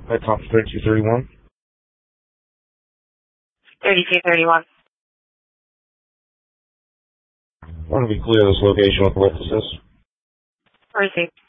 Flight top 3231. 3231. I want to be clear this location with witnesses. Received.